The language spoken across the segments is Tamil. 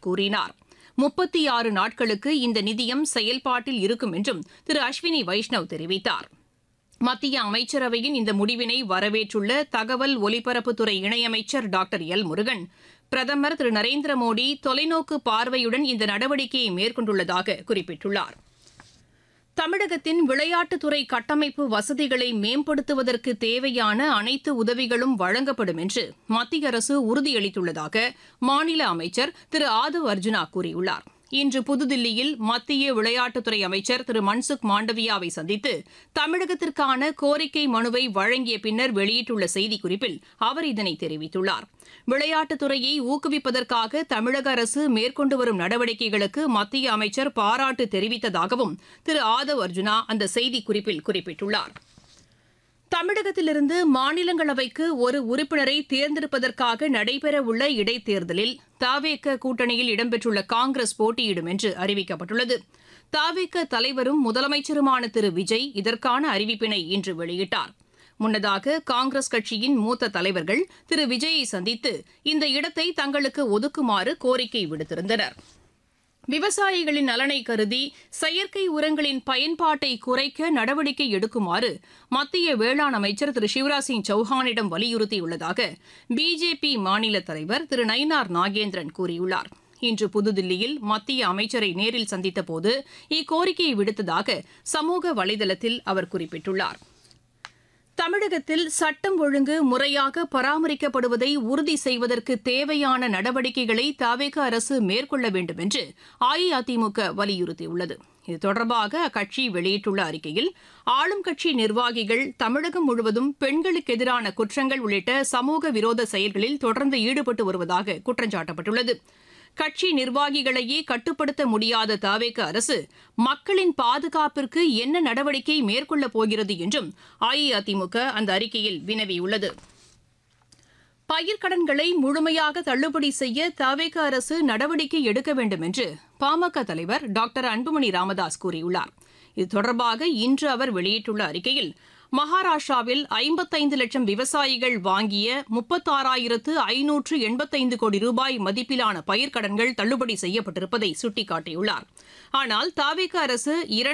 கூறினார். 36 நாட்களுக்கு இந்த நிதியம் செயல்பாட்டில் இருக்கும் என்றும் திரு அஸ்வினி வைஷ்ணவ் தெரிவித்தார். மத்திய அமைச்சரவையின் இந்த முடிவினை வரவேற்றுள்ள தகவல் ஒலிபரப்புத்துறை இணையமைச்சர் டாக்டர் எல் முருகன், பிரதமர் திரு நரேந்திர மோடி தொலைநோக்கு பார்வையுடன் இந்த நடவடிக்கையை மேற்கொண்டுள்ளதாக குறிப்பிட்டுள்ளார். தமிழகத்தின் விளையாட்டுத்துறை கட்டமைப்பு வசதிகளை மேம்படுத்துவதற்கு தேவையான அனைத்து உதவிகளும் வழங்கப்படும் என்று மத்திய அரசு உறுதியளித்துள்ளதாக மாநில அமைச்சர் திரு ஆதவ் அர்ஜுனா கூறியுள்ளார். இன்று புதுதில்லியில் மத்திய விளையாட்டுத்துறை அமைச்சர் திரு மன்சுக் மாண்டவியாவை சந்தித்து தமிழகத்திற்கான கோரிக்கை மனுவை வழங்கிய பின்னர் வெளியிட்டுள்ள செய்திக்குறிப்பில் அவர் இதனை தெரிவித்துள்ளார். விளையாட்டுத்துறையை ஊக்குவிப்பதற்காக தமிழக அரசு மேற்கொண்டு வரும் நடவடிக்கைகளுக்கு மத்திய அமைச்சர் பாராட்டு தெரிவித்ததாகவும் திரு ஆதவ் அர்ஜுனா அந்த செய்திக்குறிப்பில் குறிப்பிட்டுள்ளார். தமிழகத்திலிருந்து மாநிலங்களவைக்கு ஒரு உறுப்பினரை தேர்ந்தெடுப்பதற்காக நடைபெறவுள்ள இடைத்தேர்தலில் தவேக கூட்டணியில் இடம்பெற்றுள்ள காங்கிரஸ் போட்டியிடும் என்று அறிவிக்கப்பட்டுள்ளது. தவேக தலைவரும் முதலமைச்சருமான திரு விஜய் இதற்கான அறிவிப்பினை இன்று வெளியிட்டார். முன்னதாக காங்கிரஸ் கட்சியின் மூத்த தலைவர்கள் திரு விஜயை சந்தித்து இந்த இடத்தை தங்களுக்கு ஒதுக்குமாறு கோரிக்கை விடுத்திருந்தனர். விவசாயிகளின் நலனை கருதி செயற்கை உரங்களின் பயன்பாட்டை குறைக்க நடவடிக்கை எடுக்குமாறு மத்திய வேளாண் அமைச்சர் திரு சிவராஜ் சிங் சௌஹானிடம் வலியுறுத்தியுள்ளதாக பிஜேபி மாநில தலைவர் திரு நயினார் நாகேந்திரன் கூறியுள்ளார். இன்று புதுதில்லியில் மத்திய அமைச்சரை நேரில் சந்தித்தபோது இக்கோரிக்கையை விடுத்ததாக சமூக வலைதளத்தில் அவர் குறிப்பிட்டுள்ளார். தமிழகத்தில் சட்டம் ஒழுங்கு முறையாக பராமரிக்கப்படுவதை உறுதி செய்வதற்கு தேவையான நடவடிக்கைகளை தவேக அரசு மேற்கொள்ள வேண்டும் என்று அஇஅதிமுக வலியுறுத்தியுள்ளது. இது தொடர்பாக அக்கட்சி வெளியிட்டுள்ள அறிக்கையில், ஆளும் கட்சி நிர்வாகிகள் தமிழகம் முழுவதும் பெண்களுக்கு எதிரான குற்றங்கள் உள்ளிட்ட சமூக விரோத செயல்களில் தொடர்ந்து ஈடுபட்டு வருவதாக குற்றம் சாட்டப்பட்டுள்ளது. கட்சி நிர்வாகிகளையே கட்டுப்படுத்த முடியாத தவேக அரசு மக்களின் பாதுகாப்பிற்கு என்ன நடவடிக்கை மேற்கொள்ளப் போகிறது என்றும் அஇஅதிமுக அந்த அறிக்கையில் வினவியுள்ளது. பயிர்க்கடன்களை முழுமையாக தள்ளுபடி செய்ய தவேக அரசு நடவடிக்கை எடுக்க வேண்டும் என்று பாமக தலைவர் டாக்டர் அன்புமணி ராமதாஸ் கூறியுள்ளார். இது தொடர்பாக இன்று அவர் வெளியிட்டுள்ள அறிக்கையில், மகாராஷ்டிராவில் 55 லட்சம் விவசாயிகள் வாங்கிய 36,585 கோடி ரூபாய் மதிப்பிலான பயிர்க்கடன்கள் தள்ளுபடி செய்யப்பட்டிருப்பதை சுட்டிக்காட்டியுள்ளார். ஆனால் தவேக அரசு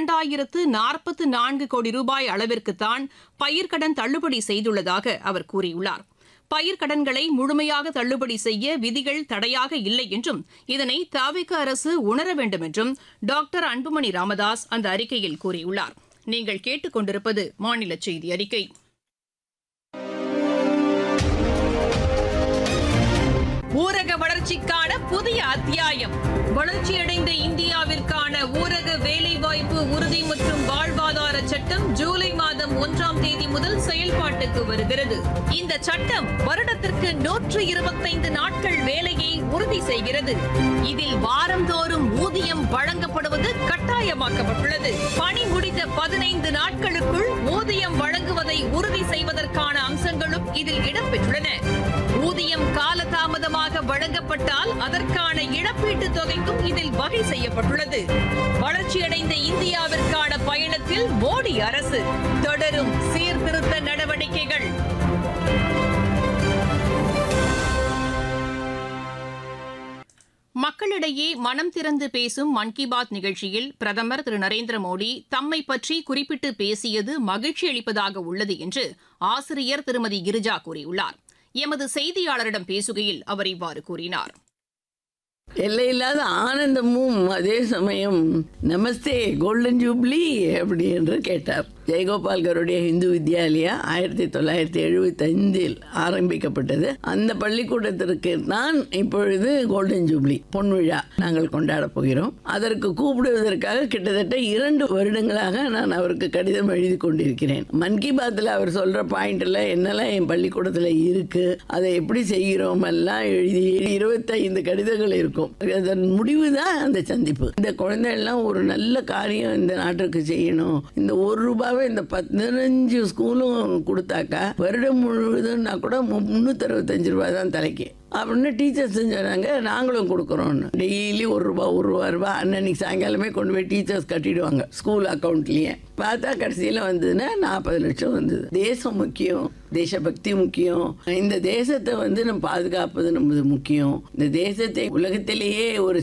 2044 கோடி ரூபாய் அளவிற்குத்தான் பயிர்க்கடன் தள்ளுபடி செய்துள்ளதாக அவர் கூறியுள்ளார். பயிர்க்கடன்களை முழுமையாக தள்ளுபடி செய்ய விதிகள் தடையாக இல்லை என்றும் இதனை தவேக அரசு உணர வேண்டும் என்றும் டாக்டர் அன்புமணி ராமதாஸ் அந்த அறிக்கையில் கூறியுள்ளார். நீங்கள் கேட்டுக்கொண்டிருப்பது மாநில செய்தி அறிக்கை. ஊரக வளர்ச்சிக்கான புதிய அத்தியாயம். வளர்ச்சியடைந்த இந்தியாவிற்கான ஊரக வேலைவாய்ப்பு உறுதி மற்றும் வாழ்வாதார சட்டம் ஜூலை மாதம் 1ஆம் தேதி முதல் செயல்பாட்டுக்கு வருகிறது. இந்த சட்டம் வருடத்திற்கு 125 நாட்கள் வேலையை உறுதி செய்கிறது. இதில் வாரந்தோறும் ஊதியம் வழங்கப்படுவது கட்டாயமாக்கப்பட்டுள்ளது. பணி முடிந்த 15 நாட்களுக்குள் ஊதியம் வழங்குவதை உறுதி செய்வதற்கான அம்சங்களும் இதில் இடம்பெற்றுள்ளன. ஊதியம் காலதாமதமாக வழங்கப்பட்டால் அதற்கான இழப்பீட்டுத் தொகைக்கும் இதில் வகை செய்யப்பட்டுள்ளது. வளர்ச்சியடைந்த இந்தியாவிற்கான பயணத்தில் மோடி அரசு தொடரும் சீர்திருத்த நடவடிக்கைகள். மக்களிடையே மனம் திறந்து பேசும் மன் கி பாத் நிகழ்ச்சியில் பிரதமர் திரு நரேந்திர மோடி தம்மை பற்றி குறிப்பிட்டு பேசியது மகிழ்ச்சி அளிப்பதாக உள்ளது என்று ஆசிரியர் திருமதி கிரிஜா கூறியுள்ளார். எமது செய்தியாளரிடம் பேசுகையில் அவர் இவ்வாறு கூறினார். எல்லையில்லாத ஆனந்தமும் அதே சமயம் நமஸ்தே கோல்டன் ஜூப்ளி அப்படி என்று கேட்டார். ஜெயகோபால்கருடைய இந்து வித்யாலயா 1975 ஆரம்பிக்கப்பட்டது. அந்த பள்ளிக்கூடத்திற்கு நான் இப்பொழுது கோல்டன் ஜூப்ளி பொன்விழா நாங்கள் கொண்டாடப் போகிறோம். அதற்கு கூப்பிடுவதற்காக கிட்டத்தட்ட 2 வருடங்களாக நான் அவருக்கு கடிதம் எழுதி கொண்டிருக்கிறேன். மன் கி பாத்தில் அவர் சொல்ற பாயிண்ட்ல என்னெல்லாம் என் பள்ளிக்கூடத்தில் இருக்கு, அதை எப்படி செய்கிறோம் எல்லாம் எழுதி 25 கடிதங்கள் இருக்கும். அதன் முடிவு தான் அந்த சந்திப்பு. இந்த குழந்தைகள்லாம் ஒரு நல்ல காரியம் இந்த நாட்டுக்கு செய்யணும், இந்த ₹1 இந்த 15 ஸ்கூலும் கொடுத்தாக்கா வருடம் முழுவதும்னா கூட ₹365 தான் தலைக்கு அப்படின்னு டீச்சர்ஸ் சொன்னாங்க. நாங்களும் கொடுக்குறோன்னு டெய்லி ₹1 அன்னைக்கு சாயங்காலமே கொண்டு போய் டீச்சர்ஸ் கட்டிடுவாங்க ஸ்கூல் அக்கௌண்ட்லயே. பார்த்தா கடைசியில் வந்ததுன்னா 40 லட்சம் வந்தது. தேசம் முக்கியம், தேசபக்தி முக்கியம். இந்த தேசத்தை நம்ம பாதுகாப்பது நமது முக்கியம். இந்த தேசத்தை உலகத்திலேயே ஒரு